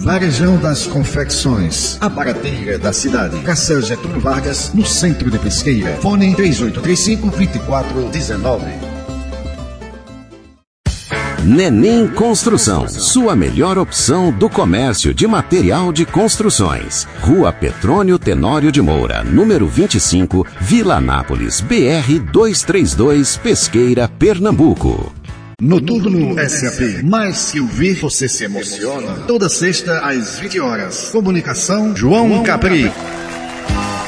Varejão das Confecções, a barateira da cidade. Cacel Getúlio Vargas, no centro de Pesqueira. Fone 3835-2419. Neném Construção, sua melhor opção do comércio de material de construções. Rua Petrônio Tenório de Moura, número 25, Vila Anápolis, BR 232, Pesqueira, Pernambuco. Noturno SAP. Mais que ouvir, você se emociona. Toda sexta às 20 horas. Comunicação João Capri.